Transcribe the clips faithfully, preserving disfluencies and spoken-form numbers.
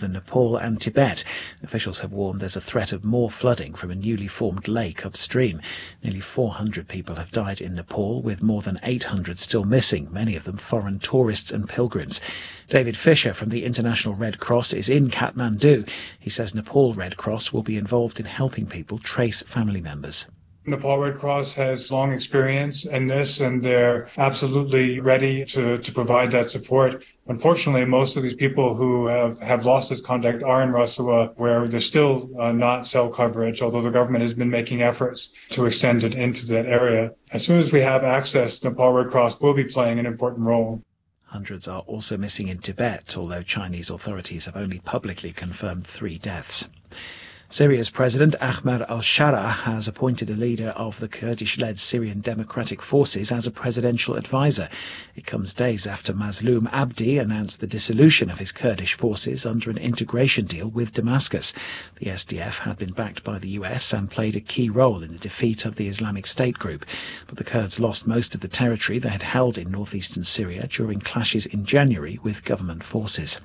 northern Nepal and Tibet. Officials have warned there's a threat of more flooding from a newly formed lake upstream. Nearly four hundred people have died in Nepal, with more than eight hundred still missing, many of them foreign tourists and pilgrims. David Fisher from the International Red Cross is in Kathmandu. He says Nepal Red Cross will be involved in helping people trace family members. Nepal Red Cross has long experience in this, and they're absolutely ready to, to provide that support. Unfortunately, most of these people who have, have lost this contact are in Rasua, where there's still uh, not cell coverage, although the government has been making efforts to extend it into that area. As soon as we have access, Nepal Red Cross will be playing an important role. Hundreds are also missing in Tibet, although Chinese authorities have only publicly confirmed three deaths. Syria's President Ahmed al-Shara has appointed a leader of the Kurdish-led Syrian Democratic Forces as a presidential advisor. It comes days after Mazloum Abdi announced the dissolution of his Kurdish forces under an integration deal with Damascus. The S D F had been backed by the U S and played a key role in the defeat of the Islamic State group, but the Kurds lost most of the territory they had held in northeastern Syria during clashes in January with government forces.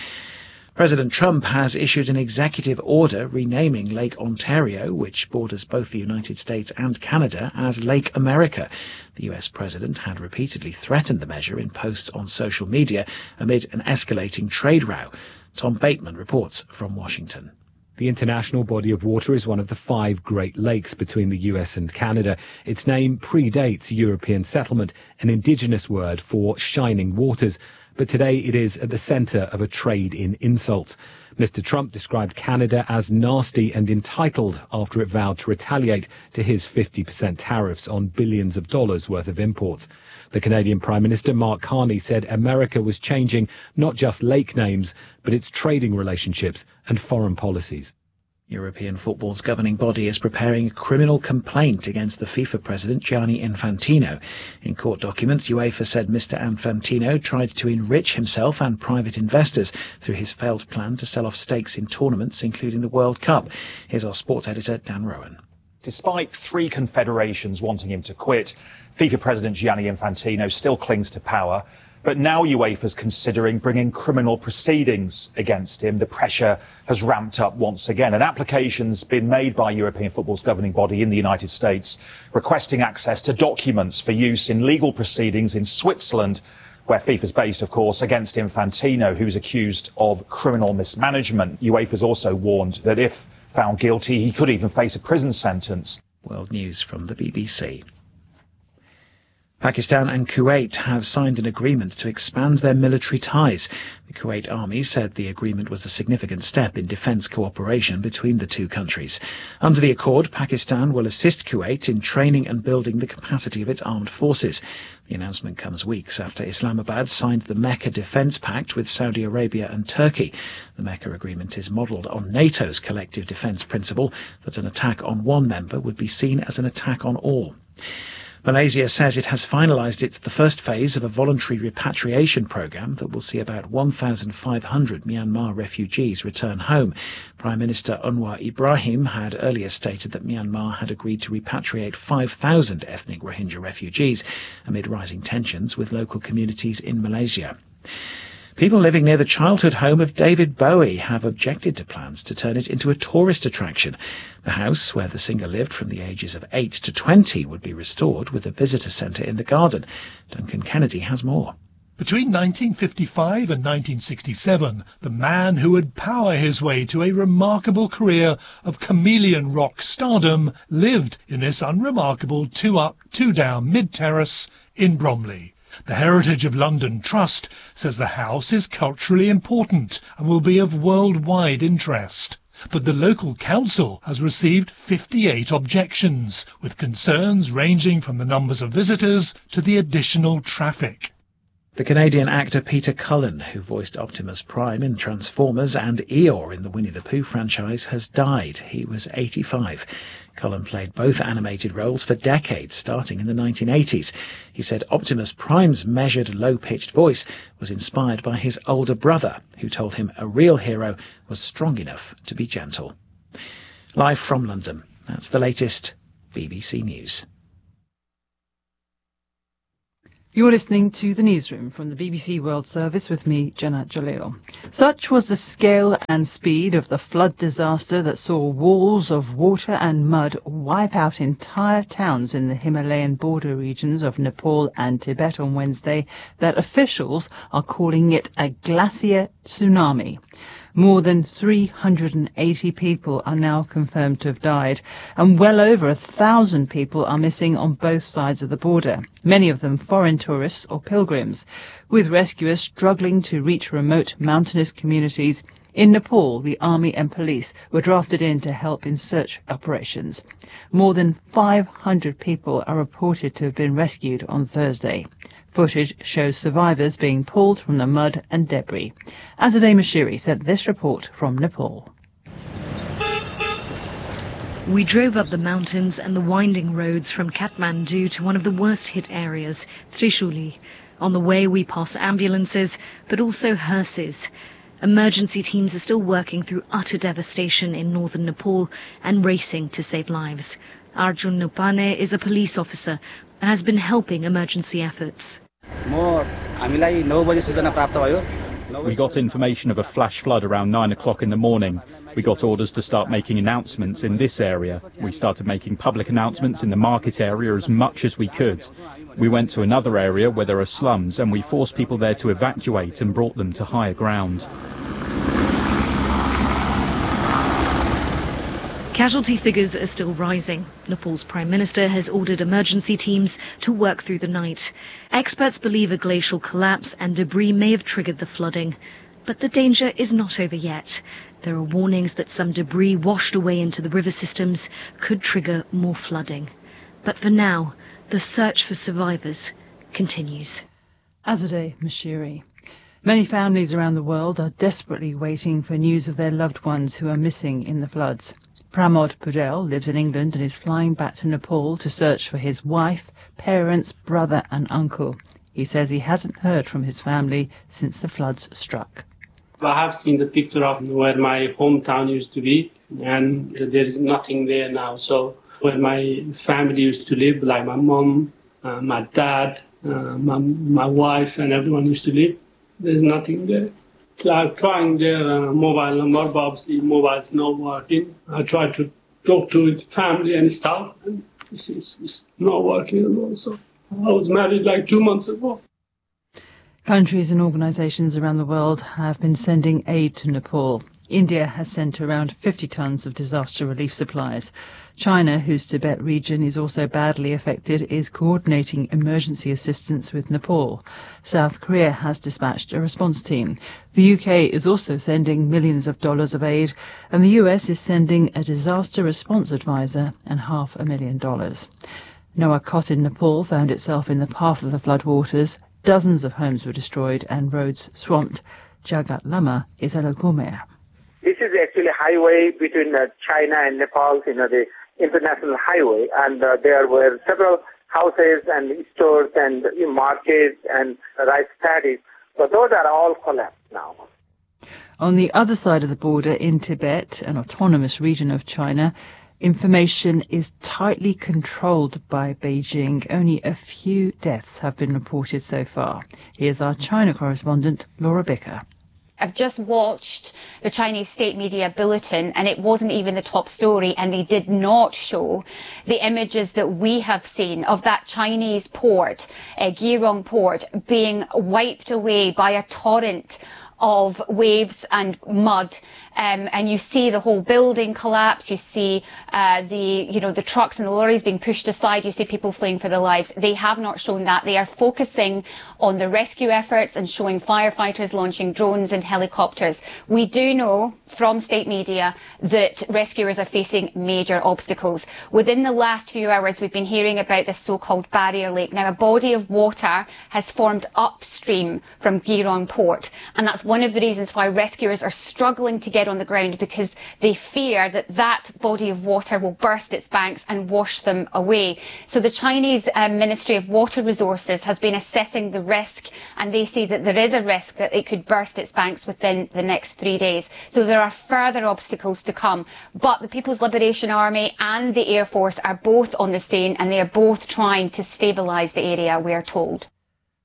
President Trump has issued an executive order renaming Lake Ontario, which borders both the United States and Canada, as Lake America. The U S president had repeatedly threatened the measure in posts on social media amid an escalating trade row. Tom Bateman reports from Washington. The international body of water is one of the five Great Lakes between the U S and Canada. Its name predates European settlement, an indigenous word for shining waters. But today it is at the centre of a trade in insults. Mister Trump described Canada as nasty and entitled after it vowed to retaliate to his fifty percent tariffs on billions of dollars worth of imports. The Canadian Prime Minister Mark Carney said America was changing not just lake names, but its trading relationships and foreign policies. European football's governing body is preparing a criminal complaint against the FIFA president Gianni Infantino. In court documents, UEFA said Mister Infantino tried to enrich himself and private investors through his failed plan to sell off stakes in tournaments, including the World Cup. Here's our sports editor, Dan Rowan. Despite three confederations wanting him to quit, FIFA president Gianni Infantino still clings to power. But now UEFA's considering bringing criminal proceedings against him. The pressure has ramped up once again. An application's been made by European football's governing body in the United States, requesting access to documents for use in legal proceedings in Switzerland, where FIFA's based, of course, against Infantino, who's accused of criminal mismanagement. UEFA's also warned that if found guilty, he could even face a prison sentence. World News from the B B C. Pakistan and Kuwait have signed an agreement to expand their military ties. The Kuwait army said the agreement was a significant step in defence cooperation between the two countries. Under the accord, Pakistan will assist Kuwait in training and building the capacity of its armed forces. The announcement comes weeks after Islamabad signed the Mecca Defence Pact with Saudi Arabia and Turkey. The Mecca agreement is modelled on NATO's collective defence principle that an attack on one member would be seen as an attack on all. Malaysia says it has finalised its the first phase of a voluntary repatriation programme that will see about one thousand five hundred Myanmar refugees return home. Prime Minister Anwar Ibrahim had earlier stated that Myanmar had agreed to repatriate five thousand ethnic Rohingya refugees amid rising tensions with local communities in Malaysia. People living near the childhood home of David Bowie have objected to plans to turn it into a tourist attraction. The house, where the singer lived from the ages of eight to twenty, would be restored with a visitor centre in the garden. Duncan Kennedy has more. Between nineteen fifty-five and nineteen sixty-seven, the man who would power his way to a remarkable career of chameleon rock stardom lived in this unremarkable two-up, two-down mid-terrace in Bromley. The Heritage of London Trust says the house is culturally important and will be of worldwide interest. But the local council has received fifty-eight objections, with concerns ranging from the numbers of visitors to the additional traffic. The Canadian actor Peter Cullen, who voiced Optimus Prime in Transformers and Eeyore in the Winnie the Pooh franchise, has died. He was eighty-five. Cullen played both animated roles for decades, starting in the nineteen eighties. He said Optimus Prime's measured, low-pitched voice was inspired by his older brother, who told him a real hero was strong enough to be gentle. Live from London, that's the latest B B C News. You're listening to The Newsroom from the B B C World Service with me, Jenna Jalil. Such was the scale and speed of the flood disaster that saw walls of water and mud wipe out entire towns in the Himalayan border regions of Nepal and Tibet on Wednesday that officials are calling it a glacier tsunami. More than three hundred eighty people are now confirmed to have died, and well over a thousand people are missing on both sides of the border, many of them foreign tourists or pilgrims, with rescuers struggling to reach remote mountainous communities. In Nepal, the army and police were drafted in to help in search operations. More than five hundred people are reported to have been rescued on Thursday. Footage shows survivors being pulled from the mud and debris. Azadeh Mashiri sent this report from Nepal. We drove up the mountains and the winding roads from Kathmandu to one of the worst-hit areas, Trishuli. On the way, we pass ambulances, but also hearses. Emergency teams are still working through utter devastation in northern Nepal and racing to save lives. Arjun Nupane is a police officer and has been helping emergency efforts. We got information of a flash flood around nine o'clock in the morning. We got orders to start making announcements in this area. We started making public announcements in the market area as much as we could. We went to another area where there are slums and we forced people there to evacuate and brought them to higher ground. Casualty figures are still rising. Nepal's Prime Minister has ordered emergency teams to work through the night. Experts believe a glacial collapse and debris may have triggered the flooding. But the danger is not over yet. There are warnings that some debris washed away into the river systems could trigger more flooding. But for now, the search for survivors continues. Azadeh Mashiri. Many families around the world are desperately waiting for news of their loved ones who are missing in the floods. Pramod Pudel lives in England and is flying back to Nepal to search for his wife, parents, brother and uncle. He says he hasn't heard from his family since the floods struck. I have seen the picture of where my hometown used to be, and there is nothing there now. So where my family used to live, like my mom, uh, my dad, uh, my, my wife and everyone used to live, there's nothing there. So I'm trying their uh, mobile number, but obviously mobile's not working. I tried to talk to his family and stuff, and it's, it's, it's not working at all. So I was married like two months ago. Countries and organisations around the world have been sending aid to Nepal. India has sent around fifty tonnes of disaster relief supplies. China, whose Tibet region is also badly affected, is coordinating emergency assistance with Nepal. South Korea has dispatched a response team. The U K is also sending millions of dollars of aid, and the U S is sending a disaster response advisor and half a million dollars. Noah Kot in Nepal found itself in the path of the floodwaters. Dozens of homes were destroyed and roads swamped. Jagat Lama is a local mayor. This is actually a highway between uh, China and Nepal, you know, the international highway, and uh, there were several houses and stores and uh, markets and rice paddies. So those are all collapsed now. On the other side of the border in Tibet, an autonomous region of China, information is tightly controlled by Beijing. Only a few deaths have been reported so far. Here's our China correspondent, Laura Bicker. I've just watched the Chinese state media bulletin, and it wasn't even the top story, and they did not show the images that we have seen of that Chinese port, uh, Geirong port, being wiped away by a torrent of waves and mud. Um, and you see the whole building collapse. You see uh, the, you know, the trucks and the lorries being pushed aside. You see people fleeing for their lives. They have not shown that. They are focusing on the rescue efforts and showing firefighters launching drones and helicopters. We do know from state media that rescuers are facing major obstacles. Within the last few hours, we've been hearing about this so-called barrier lake. Now, a body of water has formed upstream from Geirong port, and that's one of the reasons why rescuers are struggling to get on the ground, because they fear that that body of water will burst its banks and wash them away. So the Chinese um, Ministry of Water Resources has been assessing the risk, and they see that there is a risk that it could burst its banks within the next three days. So there are further obstacles to come. But the People's Liberation Army and the Air Force are both on the scene, and they are both trying to stabilise the area, we are told.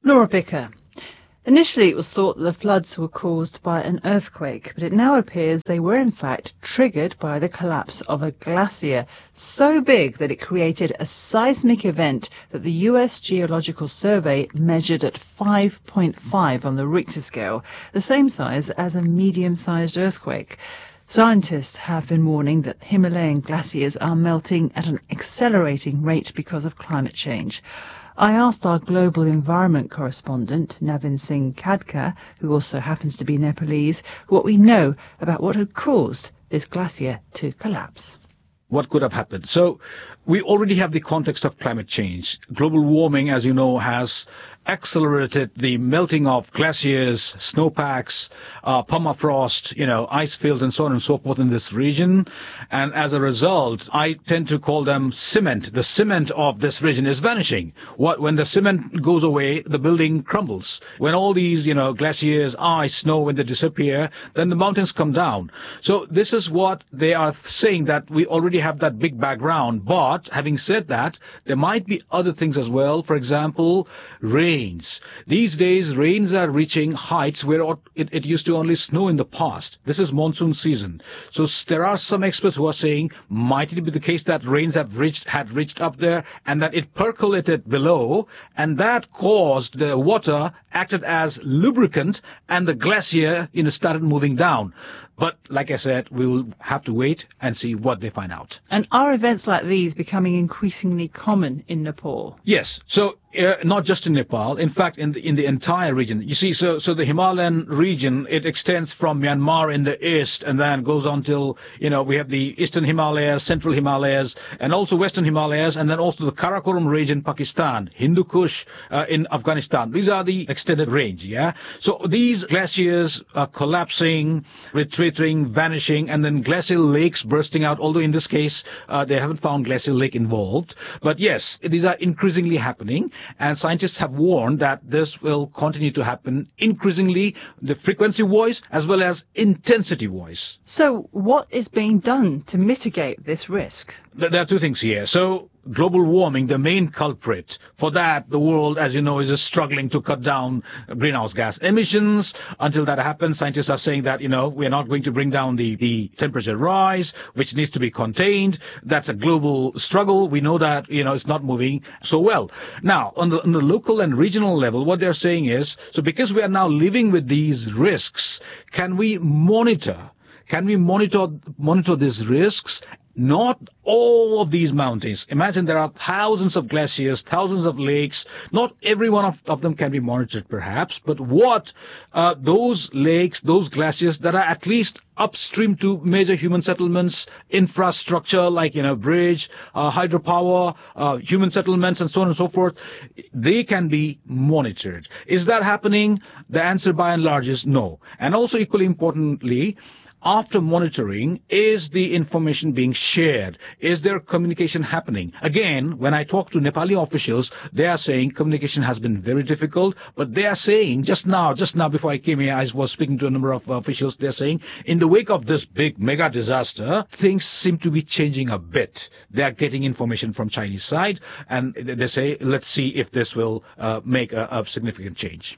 Laura Bicker. Initially, it was thought that the floods were caused by an earthquake, but it now appears they were in fact triggered by the collapse of a glacier so big that it created a seismic event that the U S Geological Survey measured at five point five on the Richter scale, the same size as a medium-sized earthquake. Scientists have been warning that Himalayan glaciers are melting at an accelerating rate because of climate change. I asked our global environment correspondent, Navin Singh Khadka, who also happens to be Nepalese, what we know about what had caused this glacier to collapse. What could have happened? So we already have the context of climate change. Global warming, as you know, has accelerated the melting of glaciers, snowpacks, uh, permafrost, you know, ice fields and so on and so forth in this region. And as a result, I tend to call them cement. The cement of this region is vanishing. What, when the cement goes away, the building crumbles. When all these, you know, glaciers, ice, snow, when they disappear, then the mountains come down. So this is what they are saying, that we already have that big background. But having said that, there might be other things as well. For example, rain. Rains. These days, rains are reaching heights where it, it used to only snow in the past. This is monsoon season. So there are some experts who are saying, might it be the case that rains have reached, had reached up there and that it percolated below, and that caused the water, acted as lubricant, and the glacier, you know, started moving down. But like I said, we will have to wait and see what they find out. And are events like these becoming increasingly common in Nepal? Yes. So uh, not just in Nepal, in fact, in the, in the entire region. You see, so, so the Himalayan region, it extends from Myanmar in the east and then goes on till, you know, we have the eastern Himalayas, central Himalayas, and also western Himalayas, and then also the Karakoram region, Pakistan, Hindu Kush uh, in Afghanistan. These are the extended range, yeah? So these glaciers are collapsing, retreating, vanishing, and then glacial lakes bursting out, although in this case, uh, they haven't found glacial lake involved. But yes, these are increasingly happening, and scientists have warned that this will continue to happen increasingly, the frequency-wise as well as intensity-wise. So what is being done to mitigate this risk? There are two things here. So global warming, the main culprit. For that, the world, as you know, is just struggling to cut down greenhouse gas emissions. Until that happens, scientists are saying that, you know, we are not going to bring down the, the temperature rise, which needs to be contained. That's a global struggle. We know that, you know, it's not moving so well. Now, on the, on the local and regional level, what they're saying is, so because we are now living with these risks, can we monitor, can we monitor, monitor these risks? Not all of these mountains. Imagine there are thousands of glaciers, thousands of lakes. Not every one of, of them can be monitored, perhaps, but what uh, those lakes, those glaciers that are at least upstream to major human settlements, infrastructure like, you know, bridge, uh, hydropower, uh, human settlements, and so on and so forth, they can be monitored. Is that happening? The answer by and large is no. And also equally importantly, after monitoring, is the information being shared? Is there communication happening? Again, when I talk to Nepali officials, they are saying communication has been very difficult, but they are saying, just now, just now before I came here, I was speaking to a number of officials, they're saying, in the wake of this big mega disaster, things seem to be changing a bit. They are getting information from Chinese side, and they say, let's see if this will uh, make a, a significant change.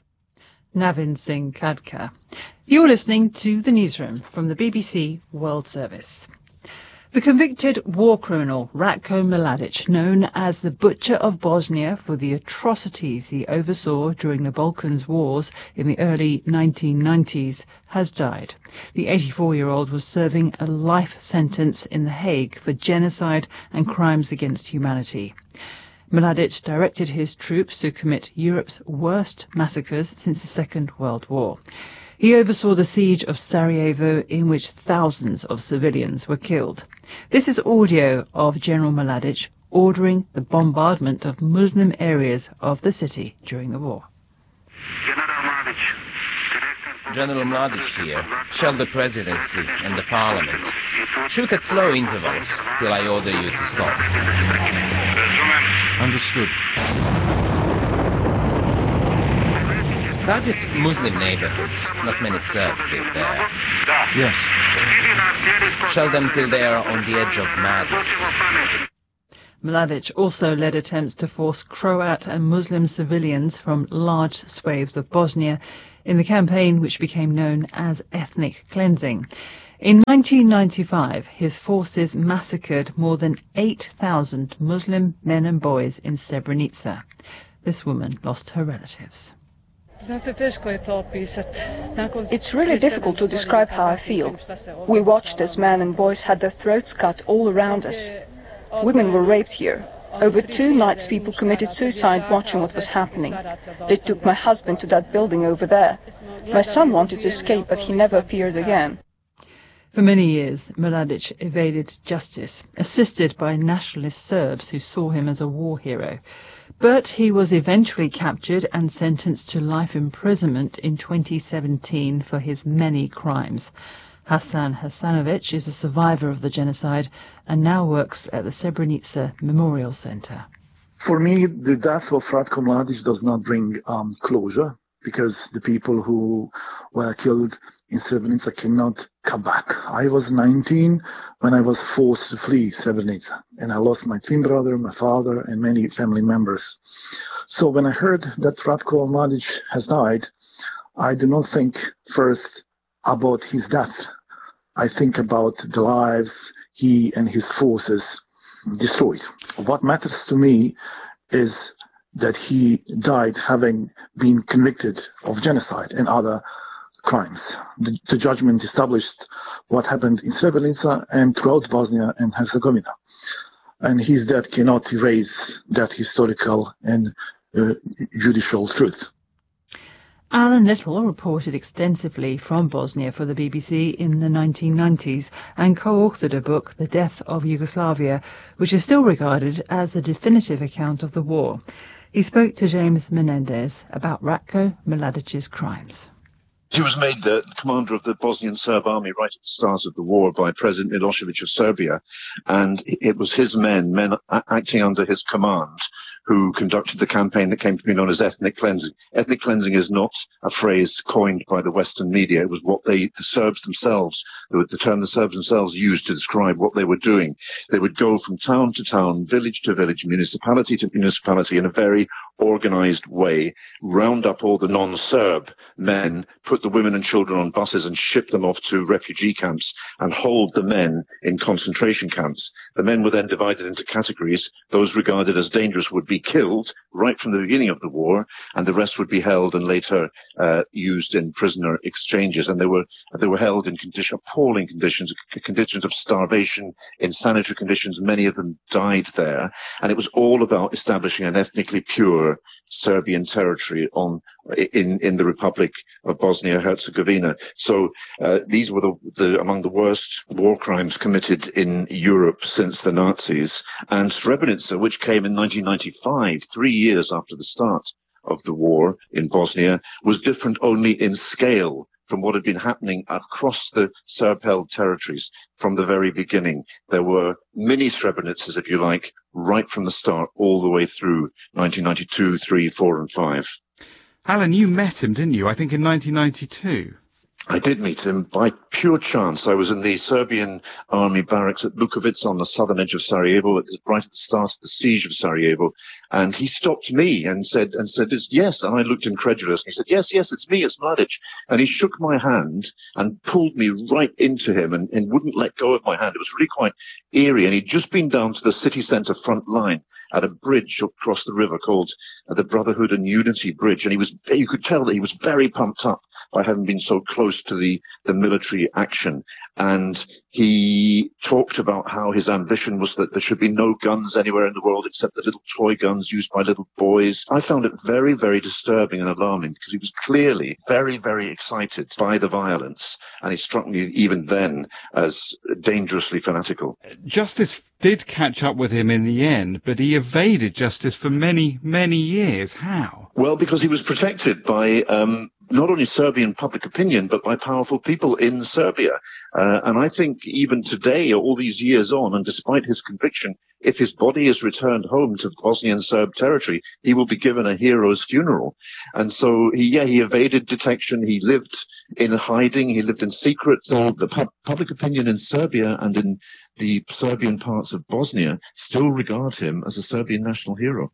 Navin Singh Khadka. You're listening to The Newsroom from the B B C World Service. The convicted war criminal Ratko Mladic, known as the Butcher of Bosnia for the atrocities he oversaw during the Balkans Wars in the early nineteen nineties, has died. The eighty-four-year-old was serving a life sentence in The Hague for genocide and crimes against humanity. Mladic directed his troops to commit Europe's worst massacres since the Second World War. He oversaw the siege of Sarajevo, in which thousands of civilians were killed. This is audio of General Mladic ordering the bombardment of Muslim areas of the city during the war. General Mladic here shall the presidency and the parliament. Shoot at slow intervals till I order you to stop. Understood. Target Muslim neighborhoods. Not many Serbs live there. Yes. Shell them till they are on the edge of madness. Mladic also led attempts to force Croat and Muslim civilians from large swathes of Bosnia in the campaign which became known as ethnic cleansing. In nineteen ninety-five, his forces massacred more than eight thousand Muslim men and boys in Srebrenica. This woman lost her relatives. It's really difficult to describe how I feel. We watched as men and boys had their throats cut all around us. Women were raped here. Over two nights people committed suicide watching what was happening. They took my husband to that building over there. My son wanted to escape, but he never appeared again. For many years, Mladic evaded justice, assisted by nationalist Serbs who saw him as a war hero. But he was eventually captured and sentenced to life imprisonment in twenty seventeen for his many crimes. Hassan Hassanovic is a survivor of the genocide and now works at the Srebrenica Memorial Center. For me, the death of Ratko Mladic does not bring um, closure, because the people who were killed in Srebrenica cannot come back. I was nineteen when I was forced to flee Srebrenica, and I lost my twin brother, my father, and many family members. So when I heard that Ratko Mladic has died, I do not think first about his death. I think about the lives he and his forces destroyed. What matters to me is that he died having been convicted of genocide and other crimes. The, the judgment established what happened in Srebrenica and throughout Bosnia and Herzegovina. And his death cannot erase that historical and uh, judicial truth. Alan Little reported extensively from Bosnia for the B B C in the nineteen nineties and co-authored a book, The Death of Yugoslavia, which is still regarded as the definitive account of the war. He spoke to James Menendez about Ratko Mladic's crimes. He was made the commander of the Bosnian Serb army right at the start of the war by President Milosevic of Serbia, and it was his men, men acting under his command, who conducted the campaign that came to be known as ethnic cleansing. Ethnic cleansing is not a phrase coined by the Western media. It was what they, the Serbs themselves, the term the Serbs themselves used to describe what they were doing. They would go from town to town, village to village, municipality to municipality in a very organized way, round up all the non-Serb men, put the women and children on buses and ship them off to refugee camps and hold the men in concentration camps. The men were then divided into categories. Those regarded as dangerous would be killed right from the beginning of the war, and the rest would be held and later uh, used in prisoner exchanges. And they were they were held in condition, appalling conditions, conditions of starvation, in sanitary conditions. Many of them died there, and it was all about establishing an ethnically pure Serbian territory on in in the Republic of Bosnia-Herzegovina. So uh, these were the, the among the worst war crimes committed in Europe since the Nazis. And Srebrenica, which came in nineteen ninety-five, three years after the start of the war in Bosnia, was different only in scale from what had been happening across the Serb-held territories from the very beginning. There were mini Srebrenicas, if you like, right from the start, all the way through nineteen ninety-two, three, four, and five. Alan, you met him, didn't you? I think in nineteen ninety-two. I did meet him by pure chance. I was in the Serbian army barracks at Lukovic on the southern edge of Sarajevo, at the, right at the start of the siege of Sarajevo, and he stopped me and said, and said, yes, and I looked incredulous. He said, yes, yes, it's me, it's Mladic. And he shook my hand and pulled me right into him and, and wouldn't let go of my hand. It was really quite eerie, and he'd just been down to the city centre front line at a bridge across the river called uh, the Brotherhood and Unity Bridge, and he was, you could tell that he was very pumped up by having been so close to the, the military action. And he talked about how his ambition was that there should be no guns anywhere in the world except the little toy guns used by little boys. I found it very, very disturbing and alarming because he was clearly very, very excited by the violence. And he struck me even then as dangerously fanatical. Justice did catch up with him in the end, but he evaded justice for many, many years. How? Well, because he was protected by um, not only Serbian public opinion, but by powerful people in Serbia. Uh, and I think even today, all these years on, and despite his conviction, if his body is returned home to Bosnian Serb territory, he will be given a hero's funeral. And so, he, yeah, he evaded detection. He lived in hiding. He lived in secret. So the pu- public opinion in Serbia and in the Serbian parts of Bosnia still regard him as a Serbian national hero.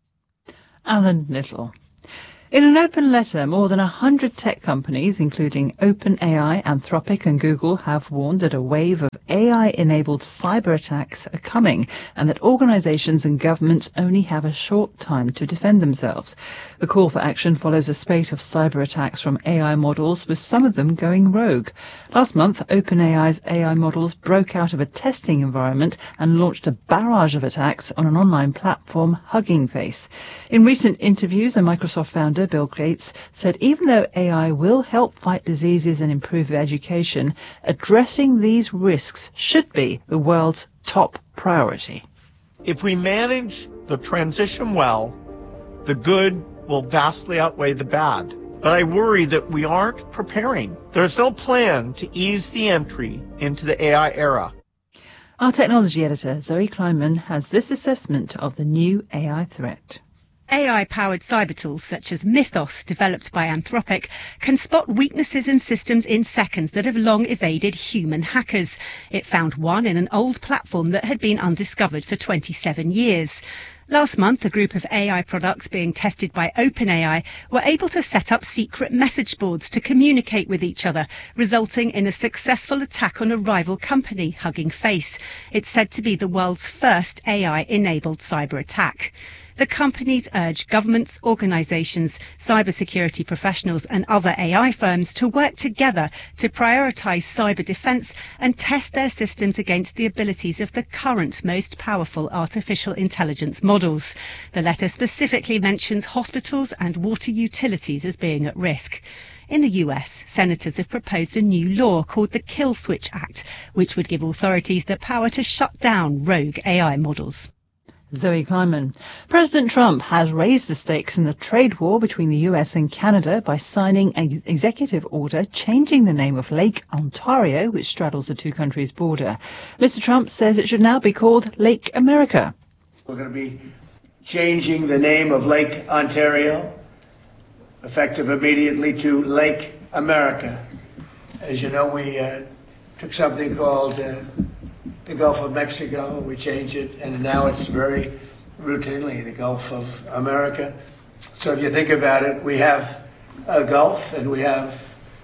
Alan Little. In an open letter, more than one hundred tech companies, including OpenAI, Anthropic and Google, have warned that a wave of A I-enabled cyber attacks are coming and that organizations and governments only have a short time to defend themselves. The call for action follows a spate of cyber attacks from A I models, with some of them going rogue. Last month, OpenAI's A I models broke out of a testing environment and launched a barrage of attacks on an online platform, Hugging Face. In recent interviews, a Microsoft founder, Bill Gates, said even though A I will help fight diseases and improve education, addressing these risks should be the world's top priority. If we manage the transition well, the good will vastly outweigh the bad. But I worry that we aren't preparing. There's no plan to ease the entry into the A I era. Our technology editor, Zoe Kleinman, has this assessment of the new A I threat. A I-powered cyber tools such as Mythos, developed by Anthropic, can spot weaknesses in systems in seconds that have long evaded human hackers. It found one in an old platform that had been undiscovered for twenty-seven years. Last month, a group of A I products being tested by OpenAI were able to set up secret message boards to communicate with each other, resulting in a successful attack on a rival company, Hugging Face. It's said to be the world's first A I-enabled cyber attack. The companies urge governments, organisations, cybersecurity professionals and other A I firms to work together to prioritise cyber defence and test their systems against the abilities of the current most powerful artificial intelligence models. The letter specifically mentions hospitals and water utilities as being at risk. In the U S, senators have proposed a new law called the Kill Switch Act, which would give authorities the power to shut down rogue A I models. Zoe Kleinman. President Trump has raised the stakes in the trade war between the U S and Canada by signing an executive order changing the name of Lake Ontario, which straddles the two countries' border. Mister Trump says it should now be called Lake America. We're going to be changing the name of Lake Ontario, effective immediately, to Lake America. As you know, we uh, took something called uh, the Gulf of Mexico, we changed it, and now it's very routinely the Gulf of America. So if you think about it, we have a Gulf and we have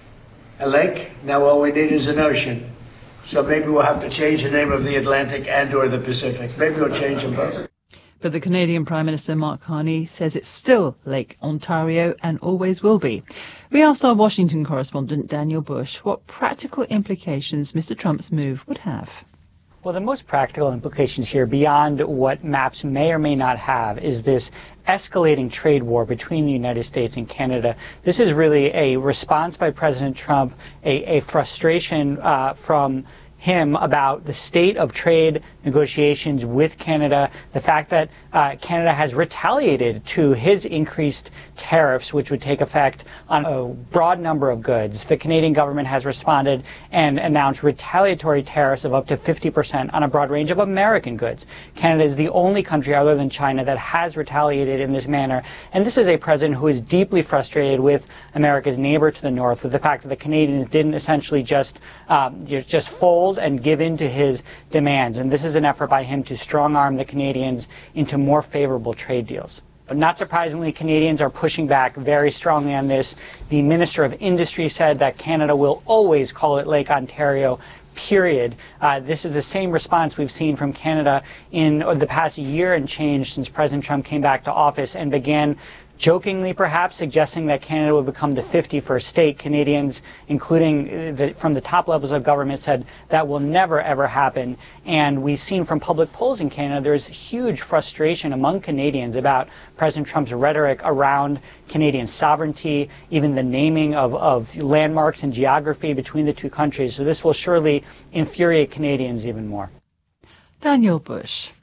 a lake. Now all we need is an ocean. So maybe we'll have to change the name of the Atlantic and or the Pacific. Maybe we'll change them both. But the Canadian Prime Minister Mark Carney says it's still Lake Ontario and always will be. We asked our Washington correspondent Daniel Bush what practical implications Mister Trump's move would have. Well, the most practical implications here, beyond what maps may or may not have, is this escalating trade war between the United States and Canada. This is really a response by President Trump, a, a frustration uh, from him about the state of trade negotiations with Canada, the fact that uh, Canada has retaliated to his increased tariffs, which would take effect on a broad number of goods. The Canadian government has responded and announced retaliatory tariffs of up to fifty percent on a broad range of American goods. Canada is the only country other than China that has retaliated in this manner. And this is a president who is deeply frustrated with America's neighbor to the north, with the fact that the Canadians didn't essentially just, um, just fold and give in to his demands. And this is an effort by him to strong-arm the Canadians into more favorable trade deals. But not surprisingly, Canadians are pushing back very strongly on this. The Minister of Industry said that Canada will always call it Lake Ontario, period. Uh, this is the same response we've seen from Canada in the past year and change since President Trump came back to office and began jokingly perhaps suggesting that Canada would become the fifty-first state. Canadians, including the, from the top levels of government, said that will never ever happen. And we've seen from public polls in Canada there's huge frustration among Canadians about President Trump's rhetoric around Canadian sovereignty, even the naming of, of landmarks and geography between the two countries. So this will surely infuriate Canadians even more. Daniel Bush.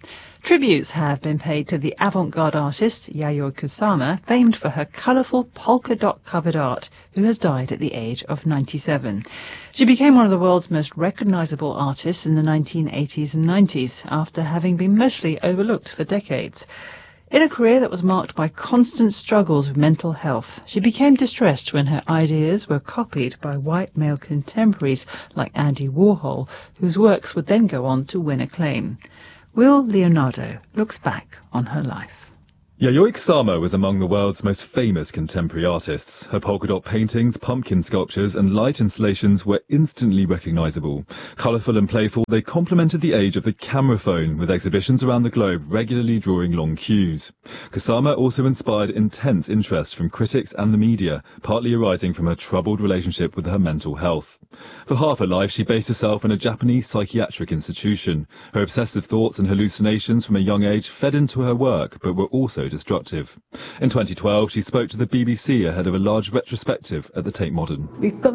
Tributes have been paid to the avant-garde artist Yayoi Kusama, famed for her colourful polka-dot covered art, who has died at the age of ninety-seven. She became one of the world's most recognisable artists in the nineteen eighties and nineties, after having been mostly overlooked for decades. In a career that was marked by constant struggles with mental health, she became distressed when her ideas were copied by white male contemporaries like Andy Warhol, whose works would then go on to win acclaim. Will Leonardo looks back on her life. Yayoi Kusama was among the world's most famous contemporary artists. Her polka-dot paintings, pumpkin sculptures and light installations were instantly recognisable. Colourful and playful, they complemented the age of the camera phone, with exhibitions around the globe regularly drawing long queues. Kusama also inspired intense interest from critics and the media, partly arising from her troubled relationship with her mental health. For half her life, she based herself in a Japanese psychiatric institution. Her obsessive thoughts and hallucinations from a young age fed into her work, but were also destructive. In twenty twelve, she spoke to the B B C ahead of a large retrospective at the Tate Modern.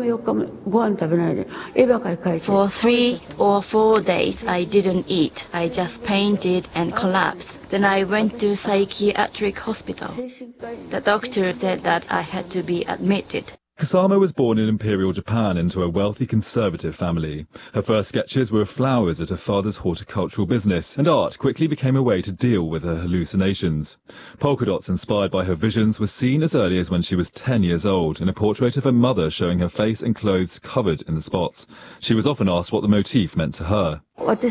For three or four days, I didn't eat. I just painted and collapsed. Then I went to psychiatric hospital. The doctor said that I had to be admitted. Kusama was born in Imperial Japan into a wealthy conservative family. Her first sketches were of flowers at her father's horticultural business, and art quickly became a way to deal with her hallucinations. Polka dots inspired by her visions were seen as early as when she was ten years old in a portrait of her mother showing her face and clothes covered in the spots. She was often asked what the motif meant to her.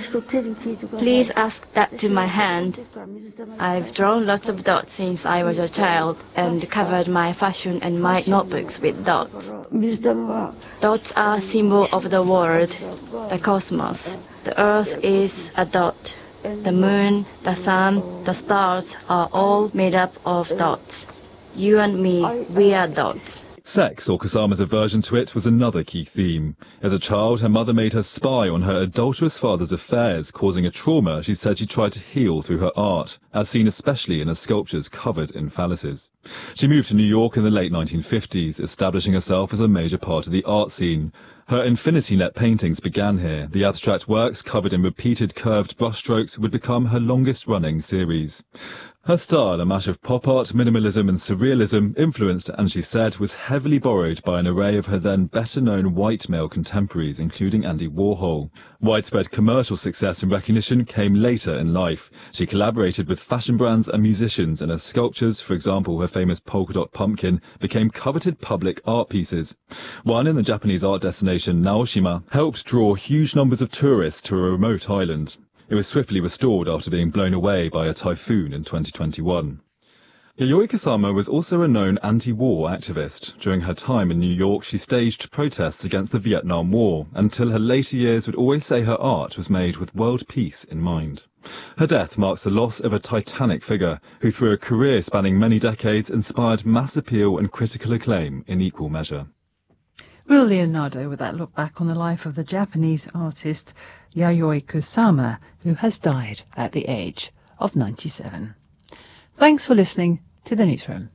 Please ask that to my hand. I've drawn lots of dots since I was a child and covered my fashion and my notebooks with dots. Dots are a symbol of the world, the cosmos. The earth is a dot. The moon, the sun, the stars are all made up of dots. You and me, we are dots. Sex, or Kusama's aversion to it, was another key theme. As a child, her mother made her spy on her adulterous father's affairs, causing a trauma she said she tried to heal through her art, as seen especially in her sculptures covered in phalluses. She moved to New York in the late nineteen fifties, establishing herself as a major part of the art scene. Her infinity net paintings began here. The abstract works, covered in repeated curved brushstrokes, would become her longest-running series. Her style, a mash of pop art, minimalism and surrealism, influenced, and she said, was heavily borrowed by an array of her then better-known white male contemporaries, including Andy Warhol. Widespread commercial success and recognition came later in life. She collaborated with fashion brands and musicians, and her sculptures, for example her famous polka-dot pumpkin, became coveted public art pieces. One in the Japanese art destination Naoshima helped draw huge numbers of tourists to a remote island. It was swiftly restored after being blown away by a typhoon in twenty twenty-one. Yayoi Kusama was also a known anti-war activist. During her time in New York, she staged protests against the Vietnam War, until her later years would always say her art was made with world peace in mind. Her death marks the loss of a titanic figure, who through a career spanning many decades inspired mass appeal and critical acclaim in equal measure. Will Leonardo with that look back on the life of the Japanese artist Yayoi Kusama, who has died at the age of ninety-seven. Thanks for listening to The Newsroom.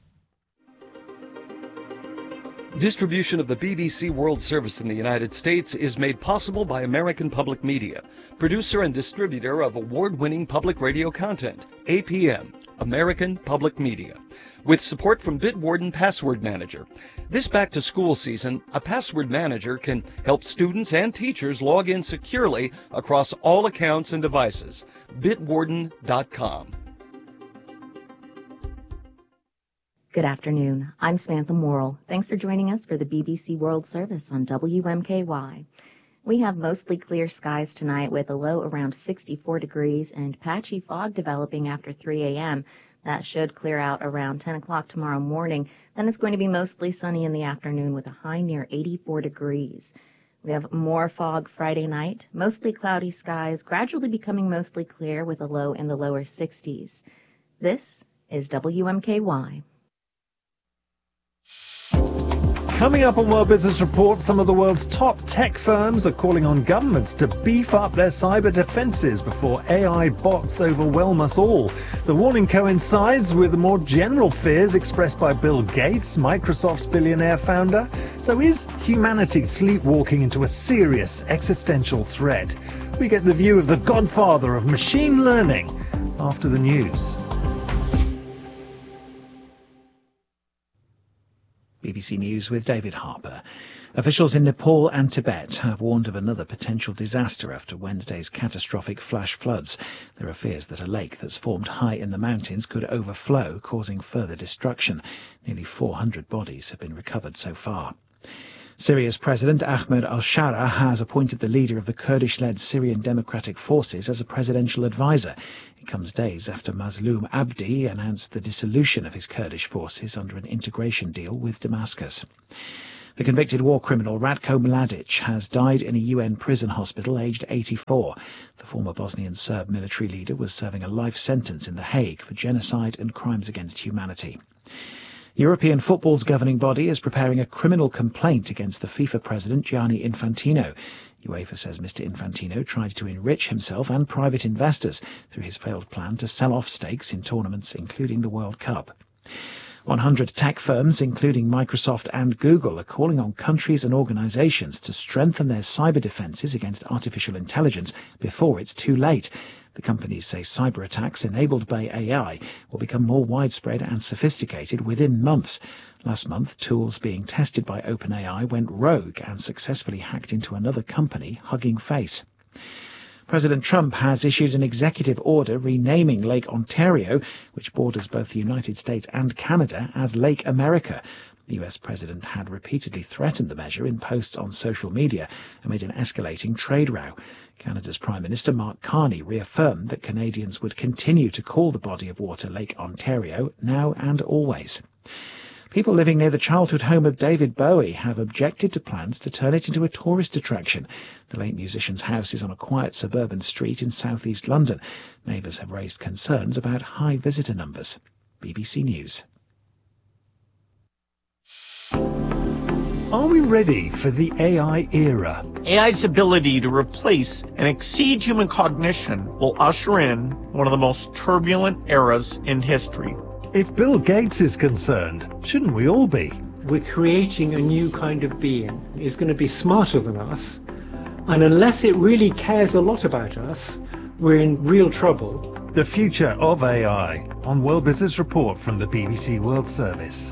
Distribution of the B B C World Service in the United States is made possible by American Public Media, producer and distributor of award-winning public radio content, A P M, American Public Media, with support from Bitwarden Password Manager. This back-to-school season, a password manager can help students and teachers log in securely across all accounts and devices. Bitwarden dot com. Good afternoon. I'm Samantha Morrill. Thanks for joining us for the B B C World Service on W M K Y. We have mostly clear skies tonight with a low around sixty-four degrees and patchy fog developing after three a m That should clear out around ten o'clock tomorrow morning. Then it's going to be mostly sunny in the afternoon with a high near eighty-four degrees. We have more fog Friday night, mostly cloudy skies, gradually becoming mostly clear with a low in the lower sixties. This is W M K Y. Coming up on World Business Report, some of the world's top tech firms are calling on governments to beef up their cyber defenses before A I bots overwhelm us all. The warning coincides with the more general fears expressed by Bill Gates, Microsoft's billionaire founder. So is humanity sleepwalking into a serious existential threat? We get the view of the godfather of machine learning. after the news. B B C News with David Harper. Officials in Nepal and Tibet have warned of another potential disaster after Wednesday's catastrophic flash floods. There are fears that a lake that's formed high in the mountains could overflow, causing further destruction. Nearly four hundred bodies have been recovered so far. Syria's President Ahmed al-Shara has appointed the leader of the Kurdish-led Syrian Democratic Forces as a presidential advisor. It comes days after Mazloum Abdi announced the dissolution of his Kurdish forces under an integration deal with Damascus. The convicted war criminal Ratko Mladic has died in a U N prison hospital aged eighty-four. The former Bosnian Serb military leader was serving a life sentence in The Hague for genocide and crimes against humanity. European football's governing body is preparing a criminal complaint against the FIFA president Gianni Infantino. UEFA says Mister Infantino tried to enrich himself and private investors through his failed plan to sell off stakes in tournaments including the World Cup. one hundred tech firms, including Microsoft and Google, are calling on countries and organizations to strengthen their cyber defenses against artificial intelligence before it's too late. The companies say cyber attacks enabled by A I will become more widespread and sophisticated within months. Last month, tools being tested by OpenAI went rogue and successfully hacked into another company, Hugging Face. President Trump has issued an executive order renaming Lake Ontario, which borders both the United States and Canada, as Lake America. The U S president had repeatedly threatened the measure in posts on social media amid an escalating trade row. Canada's Prime Minister Mark Carney reaffirmed that Canadians would continue to call the body of water Lake Ontario now and always. People living near the childhood home of David Bowie have objected to plans to turn it into a tourist attraction. The late musician's house is on a quiet suburban street in southeast London. Neighbours have raised concerns about high visitor numbers. B B C News. Are we ready for the A I era? A I's ability to replace and exceed human cognition will usher in one of the most turbulent eras in history. If Bill Gates is concerned, shouldn't we all be? We're creating a new kind of being. It's going to be smarter than us. And unless it really cares a lot about us, we're in real trouble. The future of A I on World Business Report from the B B C World Service.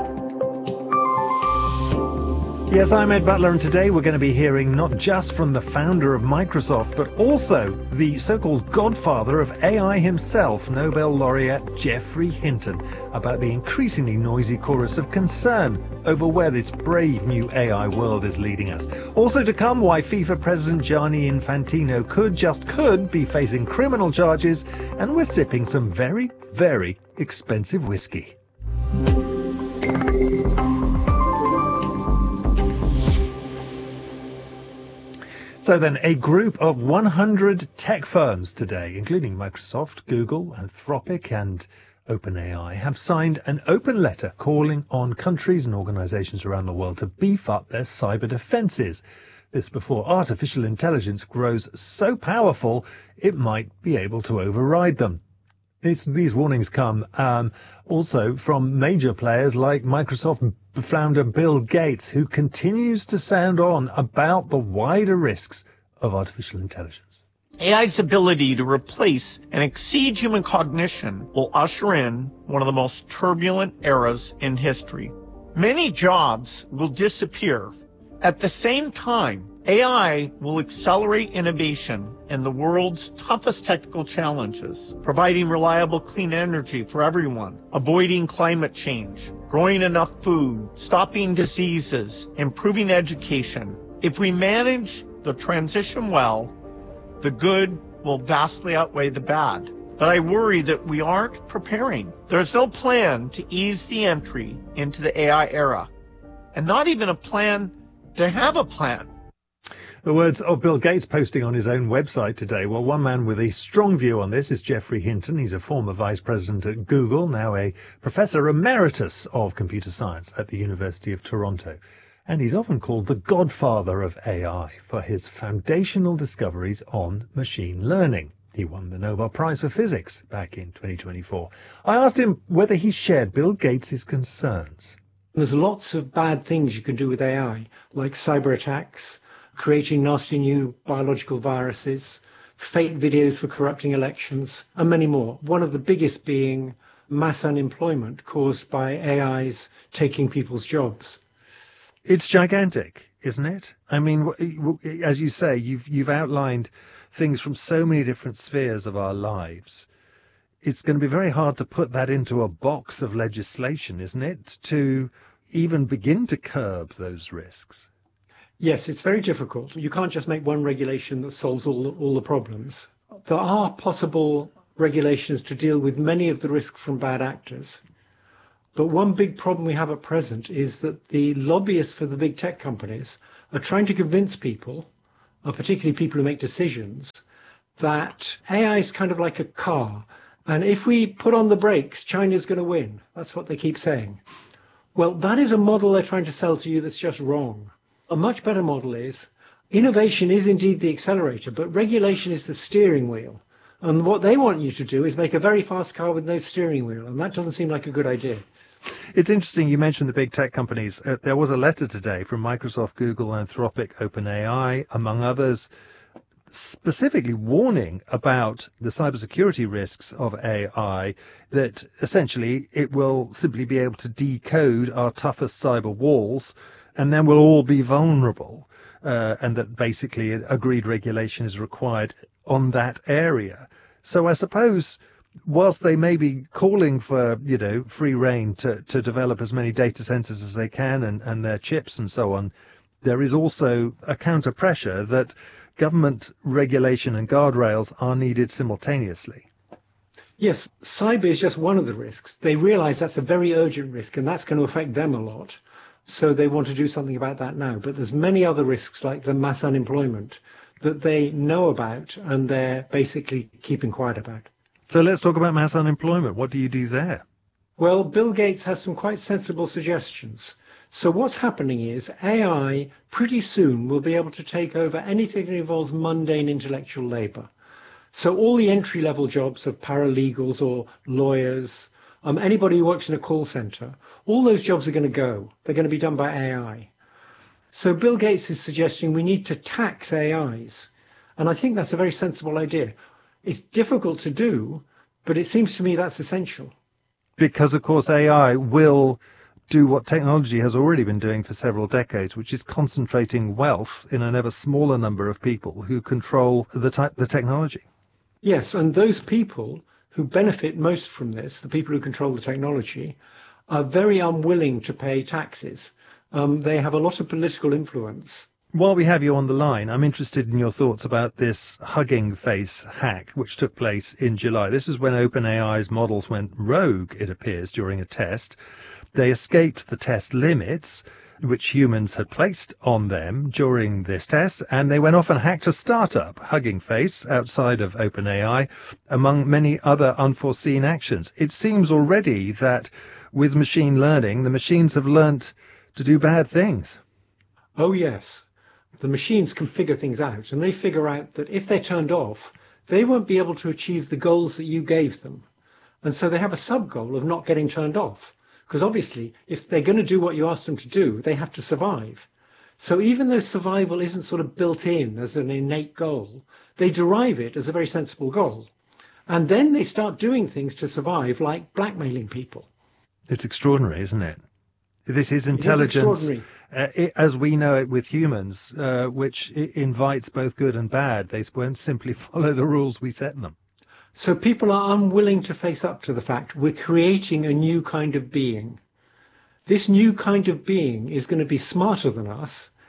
Yes, I'm Ed Butler, and today we're going to be hearing not just from the founder of Microsoft, but also the so-called godfather of A I himself, Nobel laureate Geoffrey Hinton, about the increasingly noisy chorus of concern over where this brave new A I world is leading us. Also to come, why FIFA President Gianni Infantino could, just could, be facing criminal charges, and we're sipping some very, very expensive whiskey. So then, a group of one hundred tech firms today, including Microsoft, Google, Anthropic and OpenAI, have signed an open letter calling on countries and organizations around the world to beef up their cyber defenses. This before artificial intelligence grows so powerful it might be able to override them. It's, these warnings come um, also from major players like Microsoft founder Bill Gates, who continues to sound on about the wider risks of artificial intelligence. A I's ability to replace and exceed human cognition will usher in one of the most turbulent eras in history. Many jobs will disappear. At the same time, A I will accelerate innovation in the world's toughest technical challenges, providing reliable clean energy for everyone, avoiding climate change, growing enough food, stopping diseases, improving education. If we manage the transition well, the good will vastly outweigh the bad. But I worry that we aren't preparing. There's no plan to ease the entry into the A I era, and not even a plan to have a plan. The words of Bill Gates posting on his own website today. Well, one man with a strong view on this is Geoffrey Hinton. He's a former vice president at Google, now a professor emeritus of computer science at the University of Toronto. And he's often called the godfather of A I for his foundational discoveries on machine learning. He won the Nobel Prize for Physics back in twenty twenty-four. I asked him whether he shared Bill Gates' concerns. There's lots of bad things you can do with A I, like cyber attacks, creating nasty new biological viruses, fake videos for corrupting elections, and many more. One of the biggest being mass unemployment caused by A Is taking people's jobs. It's gigantic, isn't it? I mean, as you say, you've you've outlined things from so many different spheres of our lives. It's going to be very hard to put that into a box of legislation, isn't it, to even begin to curb those risks? Yes, it's very difficult. You can't just make one regulation that solves all, all the problems. There are possible regulations to deal with many of the risks from bad actors. But one big problem we have at present is that the lobbyists for the big tech companies are trying to convince people, particularly people who make decisions, that A I is kind of like a car. And if we put on the brakes, China's going to win. That's what they keep saying. Well, that is a model they're trying to sell to you that's just wrong. A much better model is innovation is indeed the accelerator, but regulation is the steering wheel. And what they want you to do is make a very fast car with no steering wheel. And that doesn't seem like a good idea. It's interesting you mentioned the big tech companies. Uh, there was a letter today from Microsoft, Google, Anthropic, OpenAI, among others, specifically warning about the cybersecurity risks of A I, that essentially it will simply be able to decode our toughest cyber walls, and then we'll all be vulnerable, uh, and that basically agreed regulation is required on that area. So I suppose, whilst they may be calling for, you know, free rein to, to develop as many data centers as they can and, and their chips and so on, there is also a counter pressure that government regulation and guardrails are needed simultaneously. Yes, cyber is just one of the risks. They realize that's a very urgent risk and that's going to affect them a lot. So they want to do something about that now. But there's many other risks like the mass unemployment that they know about and they're basically keeping quiet about. So let's talk about mass unemployment. What do you do there? Well, Bill Gates has some quite sensible suggestions. So what's happening is A I pretty soon will be able to take over anything that involves mundane intellectual labor. So all the entry-level jobs of paralegals or lawyers, um, anybody who works in a call center, all those jobs are going to go. They're going to be done by A I. So Bill Gates is suggesting we need to tax A Is. And I think that's a very sensible idea. It's difficult to do, but it seems to me that's essential. Because, of course, A I will do what technology has already been doing for several decades, which is concentrating wealth in an ever smaller number of people who control the, te- the technology. Yes, and those people who benefit most from this, the people who control the technology, are very unwilling to pay taxes. Um, they have a lot of political influence. While we have you on the line, I'm interested in your thoughts about this Hugging Face hack, which took place in July. This is when OpenAI's models went rogue, it appears, during a test. They escaped the test limits, which humans had placed on them during this test, and they went off and hacked a startup, Hugging Face, outside of OpenAI, among many other unforeseen actions. It seems already that with machine learning, the machines have learnt to do bad things. Oh, yes. The machines can figure things out, and they figure out that if they're turned off, they won't be able to achieve the goals that you gave them. And so they have a sub-goal of not getting turned off. Because obviously, if they're going to do what you ask them to do, they have to survive. So even though survival isn't sort of built in as an innate goal, they derive it as a very sensible goal. And then they start doing things to survive, like blackmailing people. It's extraordinary, isn't it? This is intelligence, it is uh, it, as we know it with humans, uh, which invites both good and bad. They won't simply follow the rules we set them. So people are unwilling to face up to the fact we're creating a new kind of being. This new kind of being is going to be smarter than us,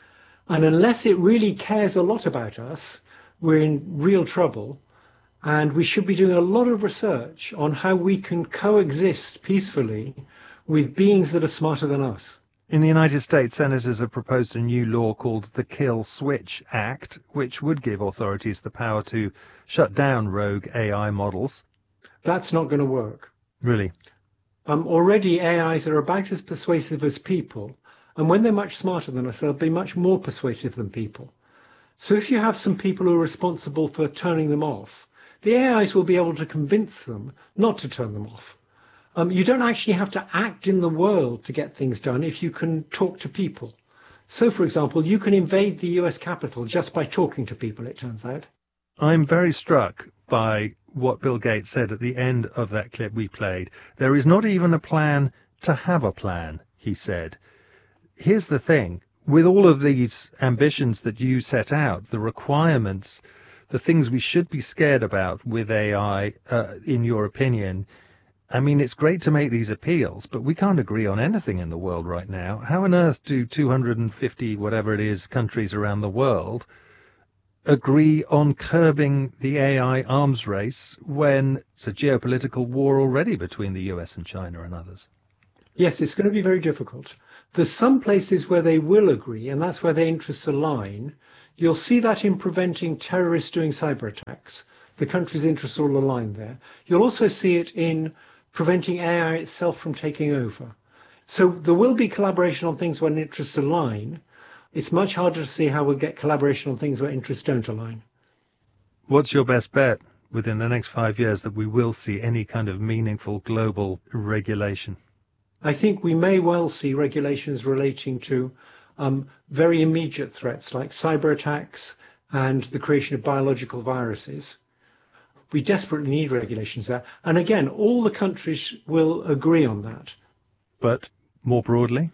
and unless it really cares a lot about us, we're in real trouble, and we should be doing a lot of research on how we can coexist peacefully with beings that are smarter than us. In the United States, senators have proposed a new law called the Kill Switch Act, which would give authorities the power to shut down rogue A I models. That's not going to work. Really? Um, already A Is are about as persuasive as people, and when they're much smarter than us, they'll be much more persuasive than people. So if you have some people who are responsible for turning them off, the A Is will be able to convince them not to turn them off. Um, you don't actually have to act in the world to get things done if you can talk to people. So, for example, you can invade the U S Capitol just by talking to people, it turns out. I'm very struck by what Bill Gates said at the end of that clip we played. There is not even a plan to have a plan, he said. Here's the thing. With all of these ambitions that you set out, the requirements, the things we should be scared about with A I, uh, in your opinion, I mean, it's great to make these appeals, but we can't agree on anything in the world right now. How on earth do two hundred fifty, whatever it is, countries around the world agree on curbing the A I arms race when it's a geopolitical war already between the U S and China and others? Yes, it's going to be very difficult. There's some places where they will agree, and that's where their interests align. You'll see that in preventing terrorists doing cyber attacks. The country's interests all align there. You'll also see it in preventing A I itself from taking over. So there will be collaboration on things when interests align. It's much harder to see how we'll get collaboration on things where interests don't align. What's your best bet within the next five years that we will see any kind of meaningful global regulation? I think we may well see regulations relating to um, very immediate threats like cyber attacks and the creation of biological viruses. We desperately need regulations there. And again, all the countries will agree on that. But more broadly?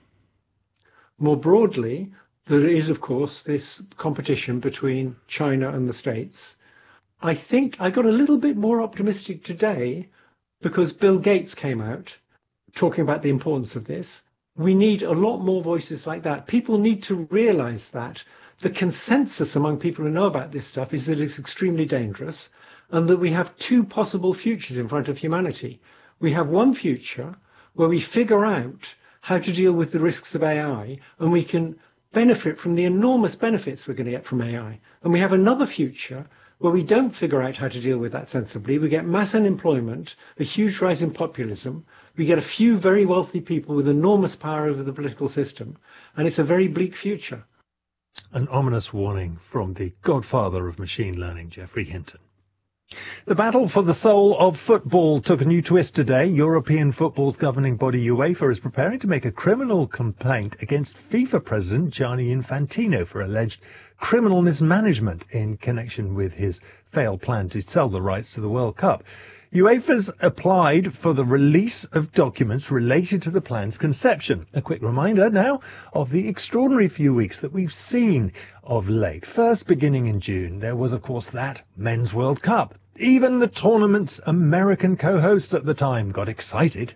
More broadly, there is, of course, this competition between China and the States. I think I got a little bit more optimistic today because Bill Gates came out talking about the importance of this. We need a lot more voices like that. People need to realize that the consensus among people who know about this stuff is that it's extremely dangerous and that we have two possible futures in front of humanity. We have one future where we figure out how to deal with the risks of A I and we can benefit from the enormous benefits we're going to get from A I. And we have another future where we don't figure out how to deal with that sensibly. We get mass unemployment, a huge rise in populism. We get a few very wealthy people with enormous power over the political system. And it's a very bleak future. An ominous warning from the godfather of machine learning, Geoffrey Hinton. The battle for the soul of football took a new twist today. European football's governing body UEFA is preparing to make a criminal complaint against FIFA president Gianni Infantino for alleged criminal mismanagement in connection with his failed plan to sell the rights to the World Cup. UEFA's applied for the release of documents related to the plan's conception. A quick reminder now of the extraordinary few weeks that we've seen of late. First, beginning in June, there was, of course, that Men's World Cup. Even the tournament's American co-hosts at the time got excited.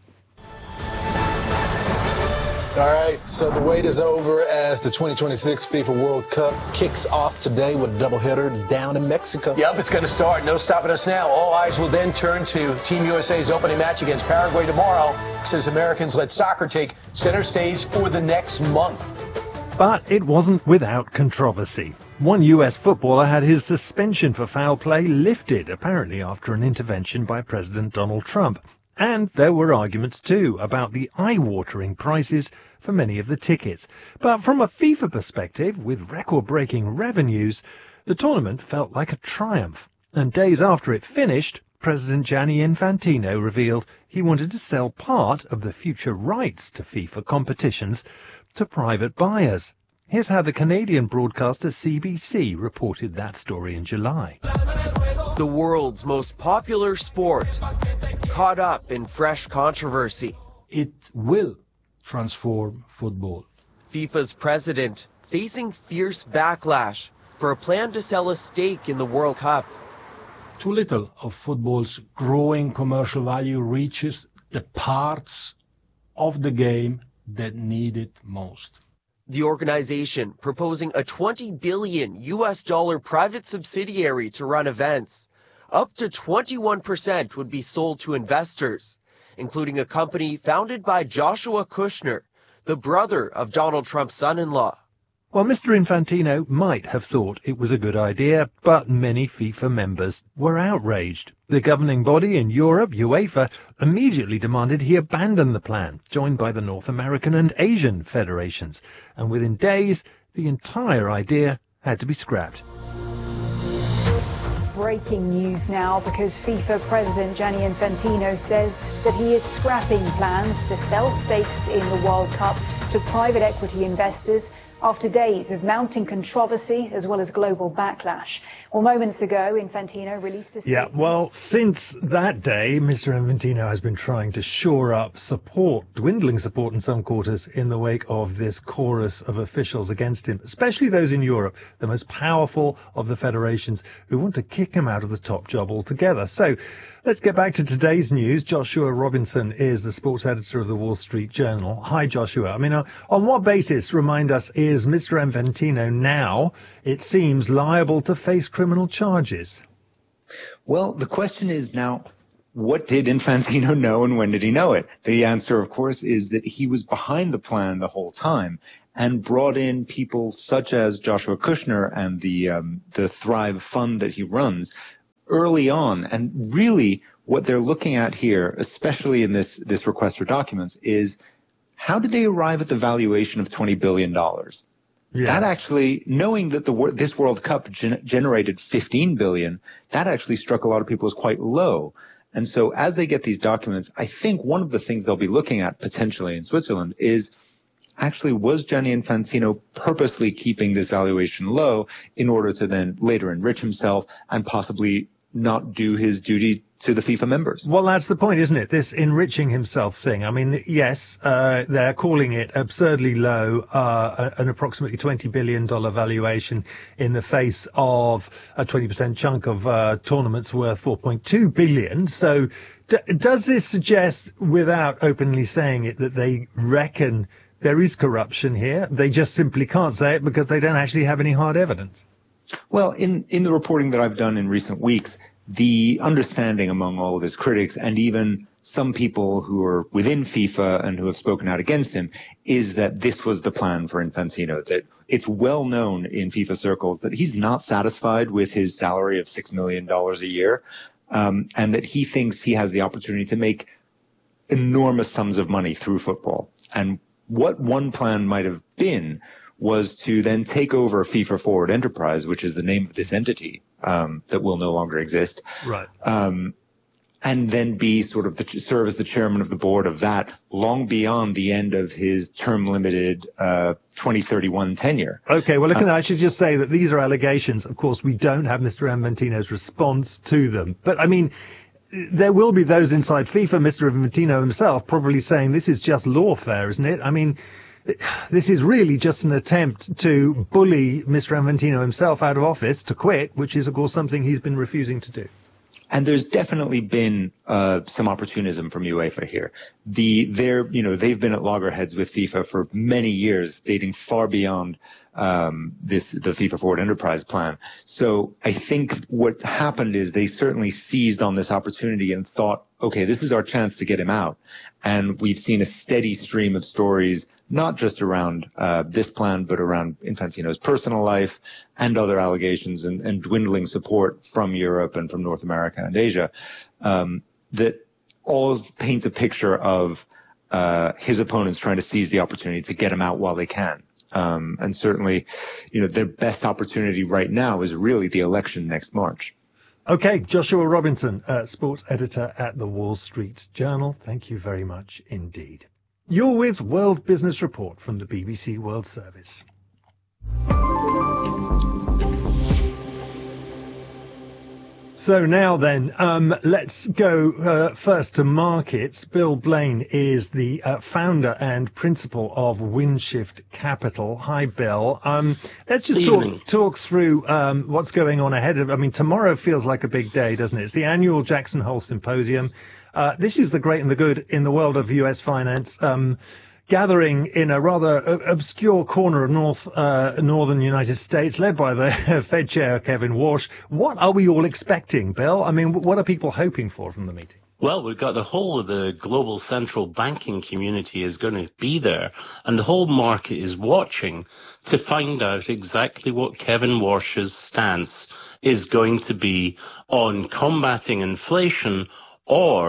All right, so the wait is over as the twenty twenty-six FIFA World Cup kicks off today with a doubleheader down in Mexico. Yep, it's going to start. No stopping us now. All eyes will then turn to Team U S A's opening match against Paraguay tomorrow, since Americans let soccer take center stage for the next month. But it wasn't without controversy. One U S footballer had his suspension for foul play lifted, apparently after an intervention by President Donald Trump. And there were arguments, too, about the eye-watering prices for many of the tickets. But from a FIFA perspective, with record-breaking revenues, the tournament felt like a triumph. And days after it finished, President Gianni Infantino revealed he wanted to sell part of the future rights to FIFA competitions to private buyers. Here's how the Canadian broadcaster C B C reported that story in July. The world's most popular sport, caught up in fresh controversy. It will transform football. FIFA's president facing fierce backlash for a plan to sell a stake in the World Cup. Too little of football's growing commercial value reaches the parts of the game that need it most. The organization proposing a twenty billion U S dollar private subsidiary to run events. Up to twenty-one percent would be sold to investors, including a company founded by Joshua Kushner, the brother of Donald Trump's son-in-law. Well, Mister Infantino might have thought it was a good idea, but many FIFA members were outraged. The governing body in Europe, UEFA, immediately demanded he abandon the plan, joined by the North American and Asian federations. And within days, the entire idea had to be scrapped. Breaking news now, because FIFA President Gianni Infantino says that he is scrapping plans to sell stakes in the World Cup to private equity investors after days of mounting controversy as well as global backlash. Well, moments ago, Infantino released a statement. Yeah, well, since that day, Mister Infantino has been trying to shore up support, dwindling support in some quarters, in the wake of this chorus of officials against him, especially those in Europe, the most powerful of the federations, who want to kick him out of the top job altogether. So let's get back to today's news. Joshua Robinson is the sports editor of the Wall Street Journal. Hi, Joshua. I mean, uh, on what basis, remind us, is Mister Infantino now, it seems, liable to face criminal charges? Well, the question is now, what did Infantino know and when did he know it? The answer, of course, is that he was behind the plan the whole time and brought in people such as Joshua Kushner and the um, the Thrive Fund that he runs early on. And really what they're looking at here, especially in this, this request for documents, is how did they arrive at the valuation of twenty billion dollars? Yeah. That actually, knowing that the this World Cup gen- generated fifteen billion dollars, that actually struck a lot of people as quite low. And so as they get these documents, I think one of the things they'll be looking at potentially in Switzerland is actually, was Gianni Infantino purposely keeping this valuation low in order to then later enrich himself and possibly not do his duty to the FIFA members? Well, that's the point, isn't it? This enriching himself thing. I mean, yes, uh, they're calling it absurdly low, uh, an approximately twenty billion dollars valuation in the face of a twenty percent chunk of uh, tournaments worth four point two billion dollars. So d- does this suggest, without openly saying it, that they reckon there is corruption here? They just simply can't say it because they don't actually have any hard evidence. Well, in, in the reporting that I've done in recent weeks, the understanding among all of his critics and even some people who are within FIFA and who have spoken out against him is that this was the plan for Infantino. That it's well known in FIFA circles that he's not satisfied with his salary of six million dollars a year, um, and that he thinks he has the opportunity to make enormous sums of money through football. And what one plan might have been was to then take over FIFA Forward Enterprise, which is the name of this entity um, that will no longer exist, right? Um, and then be sort of the, serve as the chairman of the board of that long beyond the end of his term-limited uh, twenty thirty-one tenure. Okay, well, look, uh, I should just say that these are allegations. Of course, we don't have Mister Infantino's response to them, but I mean, there will be those inside FIFA, Mister Infantino himself, probably saying this is just lawfare, isn't it? I mean, this is really just an attempt to bully Mister Infantino himself out of office to quit, which is, of course, something he's been refusing to do. And there's definitely been uh, some opportunism from UEFA here. The they're you know they've been at loggerheads with FIFA for many years, dating far beyond um, this the FIFA Forward Enterprise plan. So I think what happened is they certainly seized on this opportunity and thought, okay, this is our chance to get him out. And we've seen a steady stream of stories, not just around uh, this plan, but around Infantino's personal life and other allegations and, and dwindling support from Europe and from North America and Asia, um, that all paints a picture of uh, his opponents trying to seize the opportunity to get him out while they can. Um, and certainly, you know, their best opportunity right now is really the election next March. Okay, Joshua Robinson, uh, sports editor at the Wall Street Journal. Thank you very much indeed. You're with World Business Report from the B B C World Service. So now then, um, let's go uh, first to markets. Bill Blaine is the uh, founder and principal of Windshift Capital. Hi, Bill. Um, let's just talk, talk through um, what's going on ahead of. I mean, tomorrow feels like a big day, doesn't it? It's the annual Jackson Hole Symposium. Uh, this is the great and the good in the world of U S finance, um, gathering in a rather obscure corner of north, uh, northern United States, led by the Fed Chair, Kevin Warsh. What are we all expecting, Bill? I mean, what are people hoping for from the meeting? Well, we've got the whole of the global central banking community is going to be there, and the whole market is watching to find out exactly what Kevin Warsh's stance is going to be on combating inflation or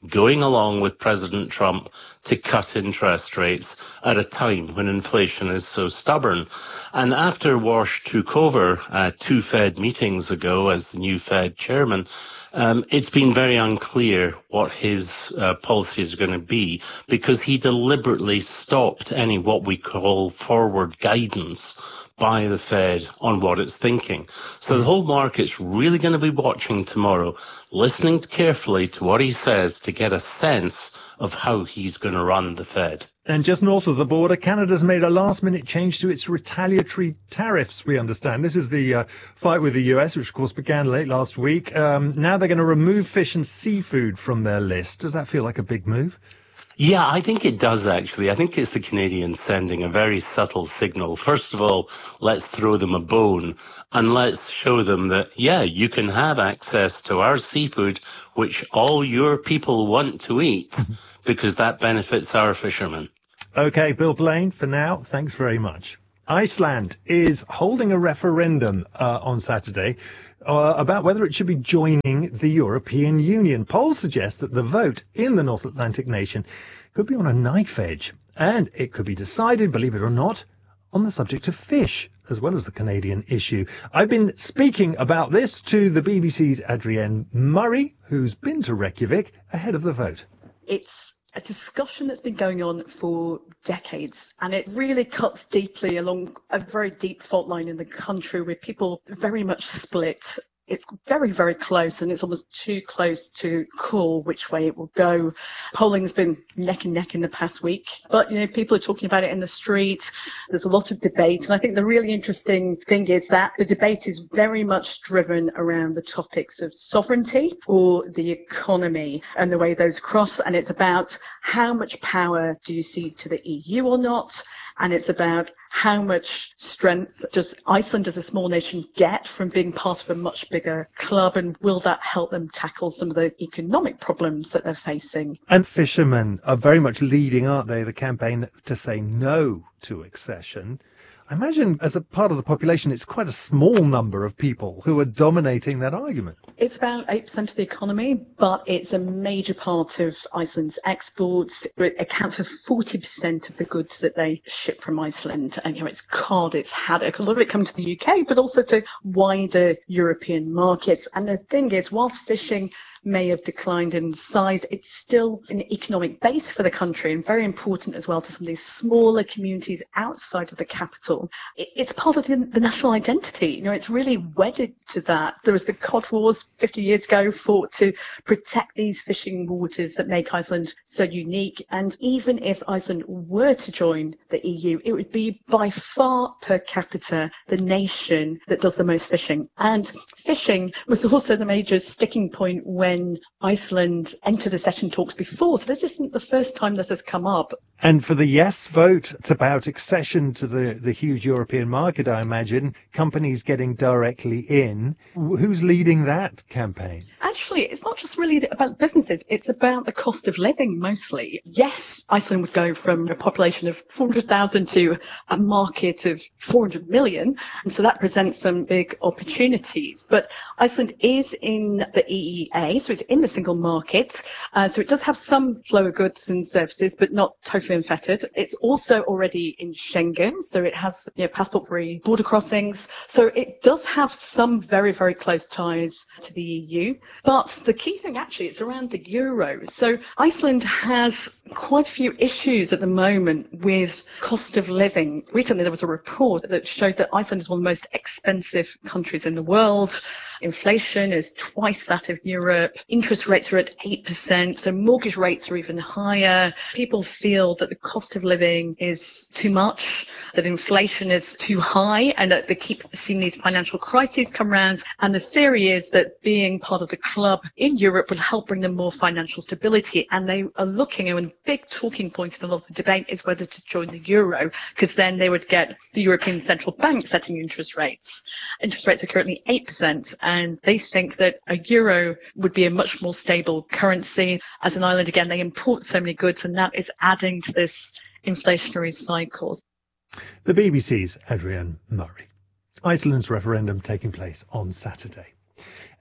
going along with President Trump to cut interest rates at a time when inflation is so stubborn. And after Warsh took over uh, two Fed meetings ago as the new Fed chairman, um, it's been very unclear what his uh, policies are going to be, because he deliberately stopped any what we call forward guidance by the Fed on what it's thinking. So the whole market's really going to be watching tomorrow, listening carefully to what he says to get a sense of how he's going to run the Fed. And just north of the border, Canada's made a last-minute change to its retaliatory tariffs, we understand. This is the uh, fight with the U S, which, of course, began late last week. Um, now they're going to remove fish and seafood from their list. Does that feel like a big move? Yeah, I think it does, actually. I think it's the Canadians sending a very subtle signal. First of all, let's throw them a bone, and let's show them that, yeah, you can have access to our seafood, which all your people want to eat, because that benefits our fishermen. OK, Bill Blaine, for now, thanks very much. Iceland is holding a referendum uh, on Saturday uh, about whether it should be joining the European Union. Polls suggest that the vote in the North Atlantic nation could be on a knife edge, and it could be decided, believe it or not, on the subject of fish, as well as the Canadian issue. I've been speaking about this to the B B C's Adrienne Murray, who's been to Reykjavik ahead of the vote. It's a discussion that's been going on for decades, and it really cuts deeply along a very deep fault line in the country where people very much split. It's very, very close, and it's almost too close to call which way it will go. Polling's been neck and neck in the past week, but, you know, people are talking about it in the street. There's a lot of debate, and I think the really interesting thing is that the debate is very much driven around the topics of sovereignty or the economy and the way those cross, and it's about how much power do you cede to the E U or not, and it's about how much strength does Iceland as a small nation get from being part of a much bigger club, and will that help them tackle some of the economic problems that they're facing? And fishermen are very much leading, aren't they, the campaign to say no to accession. I imagine as a part of the population, it's quite a small number of people who are dominating that argument. It's about eight percent of the economy, but it's a major part of Iceland's exports. It accounts for forty percent of the goods that they ship from Iceland. And, you know, it's cod, it's haddock. A lot of it comes to the U K, but also to wider European markets. And the thing is, whilst fishing may have declined in size, it's still an economic base for the country, and very important as well to some of these smaller communities outside of the capital. It's part of the, the national identity. You know, it's really wedded to that. There was the Cod Wars fifty years ago, fought to protect these fishing waters that make Iceland so unique. And even if Iceland were to join the E U, it would be by far per capita the nation that does the most fishing. And fishing was also the major sticking point when When Iceland entered accession talks before, so this isn't the first time this has come up. And for the yes vote, it's about accession to the, the huge European market, I imagine, companies getting directly in. Who's leading that campaign? Actually, it's not just really about businesses, it's about the cost of living mostly. Yes, Iceland would go from a population of four hundred thousand to a market of four hundred million, and so that presents some big opportunities. But Iceland is in the E E A, so it's in the single market, uh, so it does have some flow of goods and services, but not totally unfettered. It's also already in Schengen, so it has, you know, passport-free border crossings, so it does have some very, very close ties to the E U. But the key thing actually is around the euro. So Iceland has quite a few issues at the moment with cost of living. Recently there was a report that showed that Iceland is one of the most expensive countries in the world. Inflation is twice that of Europe. Interest rates are at eight percent, so mortgage rates are even higher. People feel that the cost of living is too much, that inflation is too high, and that they keep seeing these financial crises come round. And the theory is that being part of the club in Europe will help bring them more financial stability. And they are looking, and a big talking point in a lot of the debate is whether to join the euro, because then they would get the European Central Bank setting interest rates. Interest rates are currently eight percent. And they think that a euro would be a much more stable currency. As an island, again, they import so many goods, and that is adding to this inflationary cycle. The B B C's Adrienne Murray. Iceland's referendum taking place on Saturday.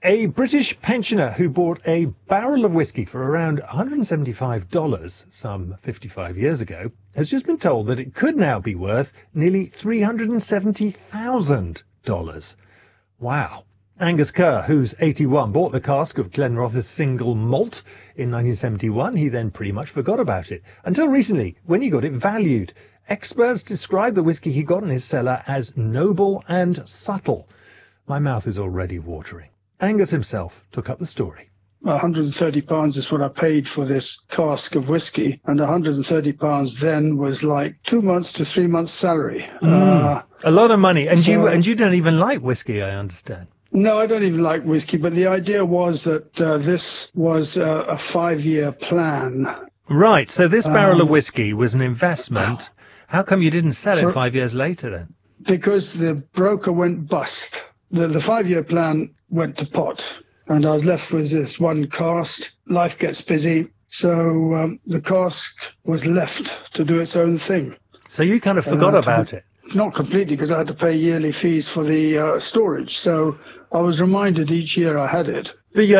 A British pensioner who bought a barrel of whiskey for around one hundred seventy-five dollars some fifty-five years ago has just been told that it could now be worth nearly three hundred seventy thousand dollars. Wow. Angus Kerr, who's eighty-one, bought the cask of Glenrothes single malt in nineteen seventy-one. He then pretty much forgot about it until recently when he got it valued. Experts describe the whiskey he got in his cellar as noble and subtle. My mouth is already watering. Angus himself took up the story. one hundred thirty pounds is what I paid for this cask of whiskey, and one hundred thirty pounds then was like two months to three months' salary. Mm, uh, a lot of money, and so, you and you don't even like whiskey, I understand. No, I don't even like whiskey, but the idea was that uh, this was uh, a five-year plan. Right, so this barrel um, of whiskey was an investment. How come you didn't sell it for, five years later then? Because the broker went bust. The, the five-year plan went to pot, and I was left with this one cask. Life gets busy, so um, the cask was left to do its own thing. So you kind of forgot uh, about to, it? Not completely, because I had to pay yearly fees for the uh, storage, so I was reminded each year I had it. But you